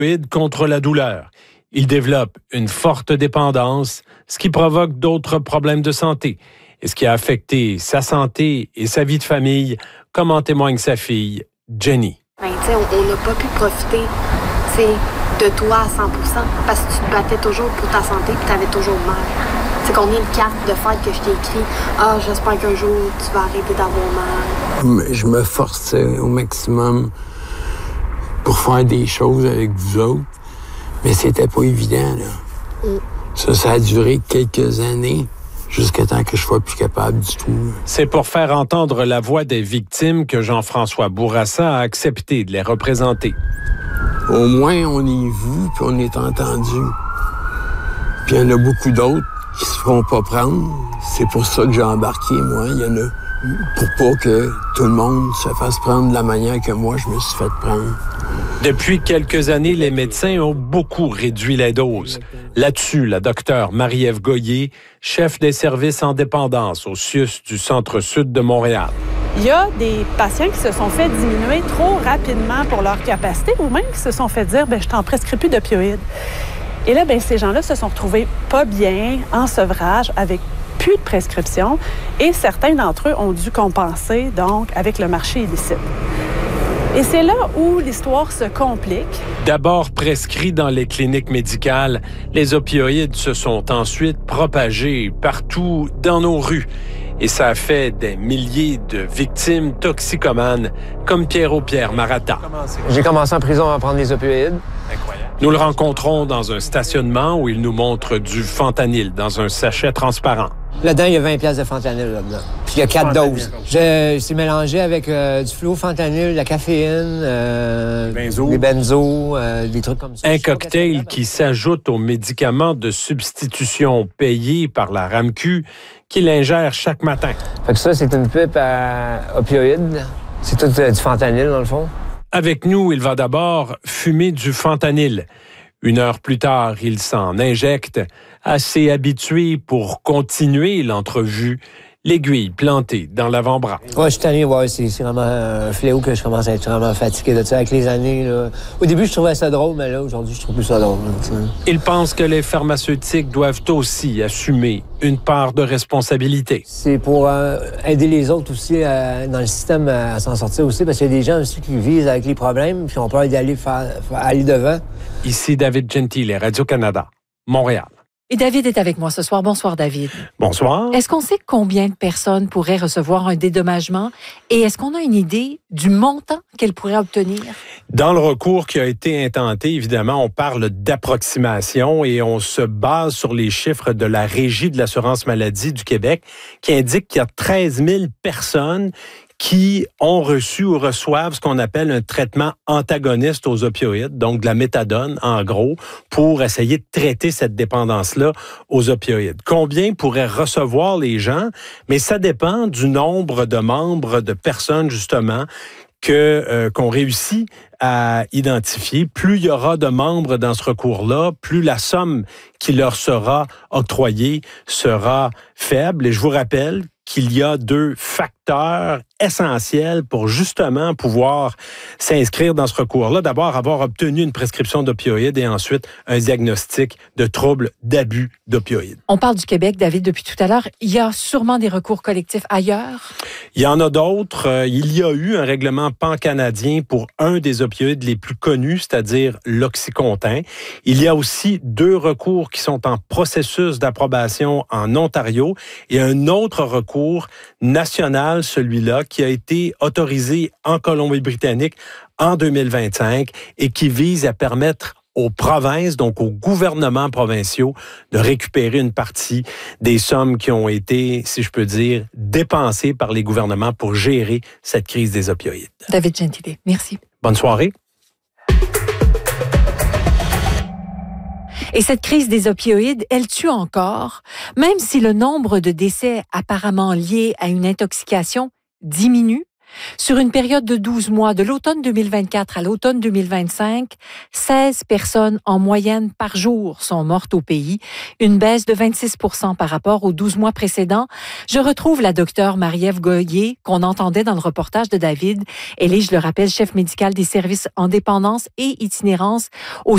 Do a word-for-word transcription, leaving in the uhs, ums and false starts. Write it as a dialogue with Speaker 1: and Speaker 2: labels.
Speaker 1: opioïdes contre la douleur. Il développe une forte dépendance, ce qui provoque d'autres problèmes de santé et ce qui a affecté sa santé et sa vie de famille, comme en témoigne sa fille, Jenny.
Speaker 2: Ben, on n'a pas pu profiter de toi à cent pour cent parce que tu te battais toujours pour ta santé et tu avais toujours mal. C'est combien de cartes de fête que je t'ai écrit? Ah, j'espère qu'un jour tu vas arrêter d'avoir mal.
Speaker 3: Je me forçais au maximum pour faire des choses avec vous autres, mais c'était pas évident, là. Mm. Ça, ça a duré quelques années, jusqu'à temps que je sois plus capable du tout.
Speaker 1: C'est pour faire entendre la voix des victimes que Jean-François Bourassa a accepté de les représenter.
Speaker 3: Au moins, on est vu puis on est entendu. Puis il y en a beaucoup d'autres qui se feront pas prendre. C'est pour ça que j'ai embarqué, moi. Il y en a pour pas que tout le monde se fasse prendre de la manière que moi, je me suis fait prendre.
Speaker 1: Depuis quelques années, les médecins ont beaucoup réduit les doses. Là-dessus, la docteure Marie-Ève Goyer, chef des services en dépendance au C I U S du Centre-Sud de Montréal.
Speaker 4: Il y a des patients qui se sont fait diminuer trop rapidement pour leur capacité ou même qui se sont fait dire « ben je t'en prescris plus d'opioïdes ». Et là, ben ces gens-là se sont retrouvés pas bien, en sevrage, avec plus de prescription et certains d'entre eux ont dû compenser donc avec le marché illicite. Et c'est là où l'histoire se complique.
Speaker 1: D'abord prescrits dans les cliniques médicales, les opioïdes se sont ensuite propagés partout dans nos rues. Et ça a fait des milliers de victimes toxicomanes, comme Pierre-Pierre Marata.
Speaker 5: J'ai commencé en prison à prendre des opioïdes.
Speaker 1: Incroyable. Nous le rencontrons dans un stationnement où il nous montre du fentanyl dans un sachet transparent.
Speaker 5: Là-dedans, il y a vingt piastres de fentanyl là-dedans. Puis il y a quatre doses. Je, c'est mélangé avec euh, du fluofentanyl, de la caféine, euh, benzo. des benzos, euh, des trucs comme ça.
Speaker 1: Un cocktail qui s'ajoute aux médicaments de substitution payés par la RAMQ qu'il ingère chaque matin.
Speaker 5: Fait que ça, c'est une pipe à opioïdes. C'est tout euh, du fentanyl, dans le fond.
Speaker 1: Avec nous, il va d'abord fumer du fentanyl. Une heure plus tard, il s'en injecte, assez habitué pour continuer l'entrevue, l'aiguille plantée dans l'avant-bras.
Speaker 5: Ouais, je suis tanné, ouais, c'est, c'est vraiment un fléau que je commence à être vraiment fatigué de ça avec les années. Là. Au début, je trouvais ça drôle, mais là, aujourd'hui, je trouve plus ça drôle. Là,
Speaker 1: il pense que les pharmaceutiques doivent aussi assumer une part de responsabilité.
Speaker 5: C'est pour euh, aider les autres aussi euh, dans le système à, à s'en sortir aussi, parce qu'il y a des gens aussi qui vivent avec les problèmes, puis on peut aller faire, faire aller devant.
Speaker 1: Ici David Gentile, Radio-Canada, Montréal.
Speaker 6: Et David est avec moi ce soir. Bonsoir, David.
Speaker 1: Bonsoir.
Speaker 6: Est-ce qu'on sait combien de personnes pourraient recevoir un dédommagement et est-ce qu'on a une idée du montant qu'elles pourraient obtenir?
Speaker 1: Dans le recours qui a été intenté, évidemment, on parle d'approximation et on se base sur les chiffres de la Régie de l'assurance maladie du Québec qui indique qu'il y a treize mille personnes qui ont reçu ou reçoivent ce qu'on appelle un traitement antagoniste aux opioïdes, donc de la méthadone, en gros, pour essayer de traiter cette dépendance-là aux opioïdes. Combien pourraient recevoir les gens? Mais ça dépend du nombre de membres, de personnes, justement, que euh, qu'on réussit à identifier. Plus il y aura de membres dans ce recours-là, plus la somme qui leur sera octroyée sera faible. Et je vous rappelle qu'il y a deux facteurs essentiels pour justement pouvoir s'inscrire dans ce recours-là. D'abord, avoir obtenu une prescription d'opioïdes et ensuite un diagnostic de troubles d'abus d'opioïdes.
Speaker 6: On parle du Québec, David, depuis tout à l'heure. Il y a sûrement des recours collectifs ailleurs?
Speaker 1: Il y en a d'autres. Il y a eu un règlement pan-canadien pour un des opioïdes les plus connus, c'est-à-dire l'Oxycontin. Il y a aussi deux recours qui sont en processus d'approbation en Ontario et un autre recours national, celui-là, qui a été autorisé en Colombie-Britannique en deux mille vingt-cinq et qui vise à permettre aux provinces, donc aux gouvernements provinciaux, de récupérer une partie des sommes qui ont été, si je peux dire, dépensées par les gouvernements pour gérer cette crise des opioïdes.
Speaker 6: David Gentile, merci.
Speaker 1: Bonne soirée.
Speaker 6: Et cette crise des opioïdes, elle tue encore, même si le nombre de décès apparemment liés à une intoxication diminue. Sur une période de douze mois, de l'automne deux mille vingt-quatre à l'automne deux mille vingt-cinq, seize personnes en moyenne par jour sont mortes au pays, une baisse de vingt-six pour cent par rapport aux douze mois précédents. Je retrouve la docteure Marie-Ève Goyer, qu'on entendait dans le reportage de David. Elle est, je le rappelle, chef médical des services en dépendance et itinérance au